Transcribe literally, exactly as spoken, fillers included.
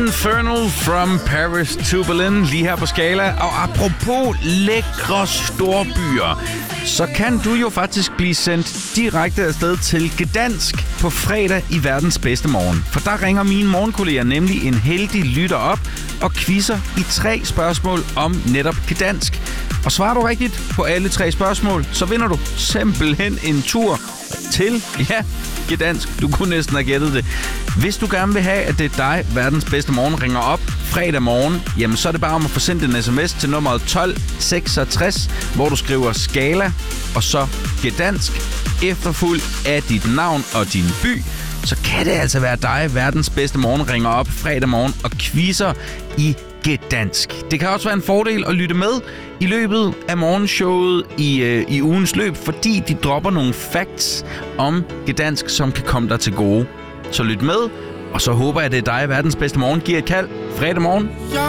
Infernal from Paris to Berlin, lige her på Skala. Og apropos lækre storbyer, så kan du jo faktisk blive sendt direkte afsted til Gdansk på fredag i verdens bedste morgen. For der ringer mine morgenkolleger nemlig en heldig lytter op og quizzer i tre spørgsmål om netop Gdansk. Og svarer du rigtigt på alle tre spørgsmål, så vinder du simpelthen en tur til, ja, Gdansk. Du kunne næsten have gættet det. Hvis du gerne vil have, at det er dig, verdens bedste morgen, ringer op fredag morgen, jamen så er det bare om at få sendt en sms til nummeret tolv seksogtres, hvor du skriver Skala og så Gdansk, efterfulgt af dit navn og din by. Så kan det altså være dig, verdens bedste morgen, ringer op fredag morgen og quizzer i Gdansk. Det kan også være en fordel at lytte med i løbet af morgenshowet i, øh, i ugens løb, fordi de dropper nogle facts om Gdansk, som kan komme dig til gode. Så lyt med, og så håber jeg, at det er dig, verdens bedste morgen, giver et kald fredag morgen.